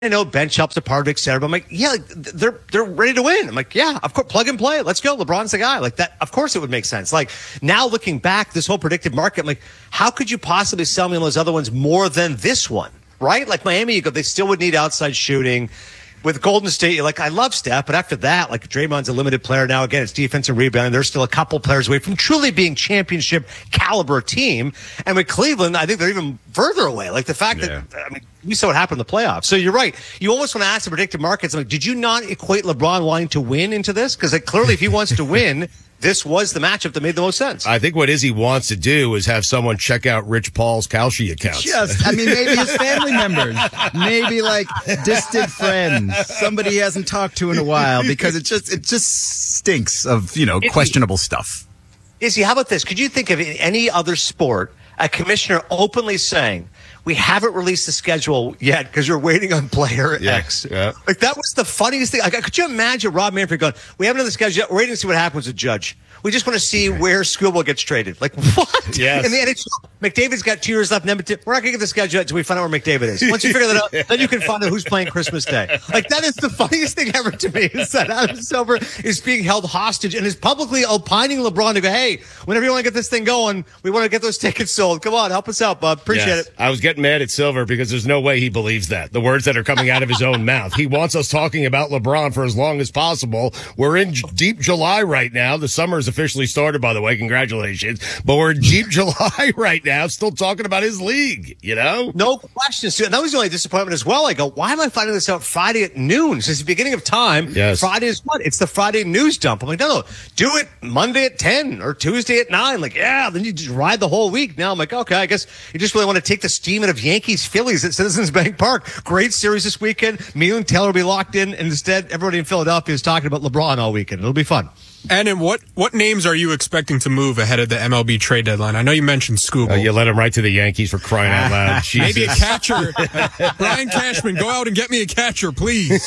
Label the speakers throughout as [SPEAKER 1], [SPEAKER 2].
[SPEAKER 1] I know bench help's a part of it, et cetera. But I'm like, yeah, like, they're ready to win. I'm like, yeah, of course, plug and play. Let's go. LeBron's the guy. Like that. Of course, it would make sense. Like now, looking back, this whole predictive market, I'm like, how could you possibly sell me on those other ones more than this one? Right? Like Miami, you go, they still would need outside shooting. With Golden State, you're like, I love Steph, but after that, like Draymond's a limited player now. Again, it's defense and rebounding. There's still a couple players away from truly being championship caliber team. And with Cleveland, I think they're even further away. Like the fact that, I mean, we saw what happened in the playoffs. So you're right. You almost want to ask the predictive markets, like, did you not equate LeBron wanting to win into this? Because like, clearly, if he wants to win, this was the matchup that made the most sense.
[SPEAKER 2] I think what Izzy wants to do is have someone check out Rich Paul's Kalshi accounts.
[SPEAKER 3] Just, I mean, maybe his family members, maybe like distant friends, somebody he hasn't talked to in a while, because it just stinks of, questionable stuff.
[SPEAKER 1] Izzy, how about this? Could you think of any other sport a commissioner openly saying, we haven't released the schedule yet because you're waiting on player X.
[SPEAKER 2] Yeah.
[SPEAKER 1] Like, that was the funniest thing. Like, could you imagine Rob Manfred going, we haven't done the schedule yet. We're waiting to see what happens with Judge. We just want to see where Schoolboy gets traded. Like, what?
[SPEAKER 2] Yes.
[SPEAKER 1] In the NHL, McDavid's got 2 years left. We're not going to get the schedule yet until we find out where McDavid is. Once you figure that out, then you can find out who's playing Christmas Day. Like, that is the funniest thing ever to me, is that Adam Silver is being held hostage and is publicly opining LeBron to go, hey, whenever you want to get this thing going, we want to get those tickets sold. Come on, help us out, bub. Appreciate it.
[SPEAKER 2] I was getting mad at Silver because there's no way he believes that. The words that are coming out of his own mouth. He wants us talking about LeBron for as long as possible. We're in deep July right now. The summer has officially started, by the way. Congratulations. But we're in deep July right now, still talking about his league,
[SPEAKER 1] No question. And that was the only disappointment as well. I go, why am I finding this out Friday at noon? Since the beginning of time,
[SPEAKER 2] yes.
[SPEAKER 1] Friday is what? It's the Friday news dump. I'm like, no, do it Monday at 10 or Tuesday at 9. Like, yeah, then you just ride the whole week. Now I'm like, okay, I guess you just really want to take the steam out of Yankees-Phillies at Citizens Bank Park. Great series this weekend. Me and Taylor will be locked in, and instead everybody in Philadelphia is talking about LeBron all weekend. It'll be fun.
[SPEAKER 4] And in what names are you expecting to move ahead of the MLB trade deadline? I know you mentioned Scooby.
[SPEAKER 2] You let him right to the Yankees, for crying out loud.
[SPEAKER 4] Maybe a catcher. Brian Cashman, go out and get me a catcher, please.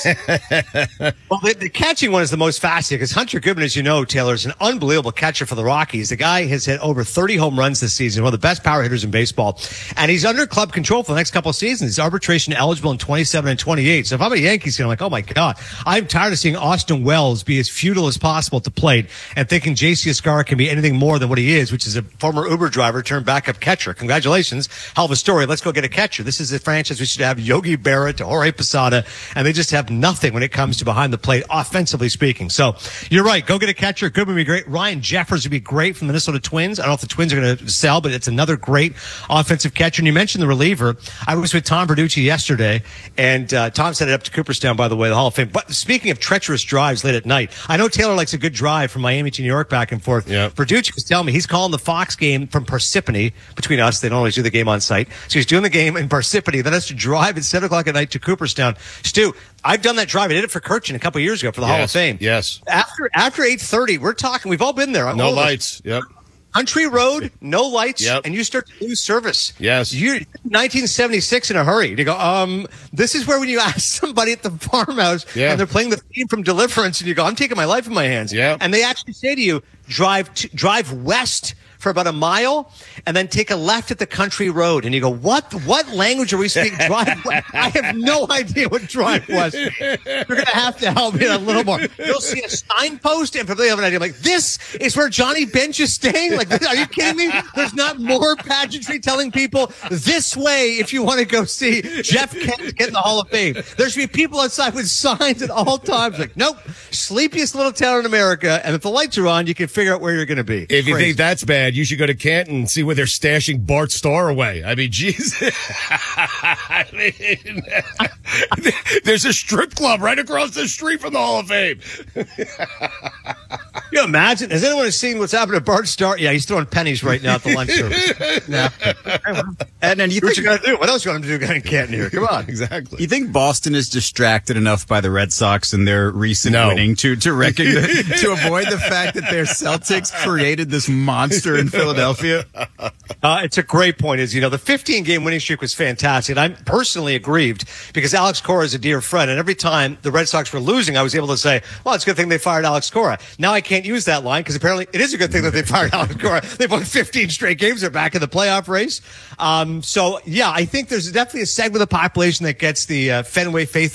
[SPEAKER 1] Well, the catching one is the most fascinating because Hunter Goodman, as you know, Taylor, is an unbelievable catcher for the Rockies. The guy has hit over 30 home runs this season, one of the best power hitters in baseball. And he's under club control for the next couple of seasons. He's arbitration eligible in 27 and 28. So if I'm a Yankees fan, I'm like, oh my God, I'm tired of seeing Austin Wells be as futile as possible to plate and thinking J.C. Escarra can be anything more than what he is, which is a former Uber driver turned backup catcher. Congratulations. Hell of a story. Let's go get a catcher. This is a franchise we should have Yogi Berra to Jorge Posada, and they just have nothing when it comes to behind the plate, offensively speaking. So you're right. Go get a catcher. Goodman would be great. Ryan Jeffers would be great from the Minnesota Twins. I don't know if the Twins are going to sell, but it's another great offensive catcher. And you mentioned the reliever. I was with Tom Verducci yesterday, and Tom set it up to Cooperstown, by the way, the Hall of Fame. But speaking of treacherous drives late at night, I know Taylor likes a good drive from Miami to New York back and forth.
[SPEAKER 2] Yep.
[SPEAKER 1] Verducci was telling me he's calling the Fox game from Parsippany. Between us, they don't always do the game on site. So he's doing the game in Parsippany, then has to drive at 7 o'clock at night to Cooperstown. Stu, I've done that drive. I did it for Kirchin a couple of years ago for the Hall of Fame.
[SPEAKER 2] Yes.
[SPEAKER 1] After 8:30, we're talking. We've all been there.
[SPEAKER 2] No lights. Yep.
[SPEAKER 1] Country road, no lights,
[SPEAKER 2] yep.
[SPEAKER 1] And you start to lose service.
[SPEAKER 2] Yes.
[SPEAKER 1] You 1976 in a hurry. You go, this is where when you ask somebody at the farmhouse and they're playing the theme from Deliverance and you go, I'm taking my life in my hands.
[SPEAKER 2] Yeah.
[SPEAKER 1] And they actually say to you, drive west for about a mile and then take a left at the country road. And you go, what language are we speaking? Drive west? I have no idea what drive west is. You're going to have to help me a little more. You'll see a signpost and probably have an idea. Like, this is where Johnny Bench is staying? Like, are you kidding me? There's not more pageantry telling people this way if you want to go see Jeff Kent get in the Hall of Fame. There should be people outside with signs at all times. Like, nope, sleepiest little town in America. And if the lights are on, you can figure out where you're going to be.
[SPEAKER 2] If you think that's bad, you should go to Canton and see where they're stashing Bart Starr away. I mean, geez. I mean, there's a strip club right across the street from the Hall of Fame.
[SPEAKER 1] You imagine? Has anyone seen what's happened to Bart Starr? Yeah, he's throwing pennies right now at the lunch service. Yeah.
[SPEAKER 3] And then
[SPEAKER 1] what you got to do? What else you want him to do in Canton here? Come on.
[SPEAKER 2] Exactly.
[SPEAKER 3] You think Boston is distracted enough by the Red Sox and their recent winning to recognize, to avoid the fact that their Celtics created this monster in Philadelphia?
[SPEAKER 1] It's a great point. The 15-game winning streak was fantastic. And I'm personally aggrieved because Alex Cora is a dear friend. And every time the Red Sox were losing, I was able to say, well, it's a good thing they fired Alex Cora. Now I can't can't use that line because apparently it is a good thing that they fired Alex Cora. They've won 15 straight games. They're back in the playoff race. So, yeah, I think there's definitely a segment of the population that gets the Fenway faithful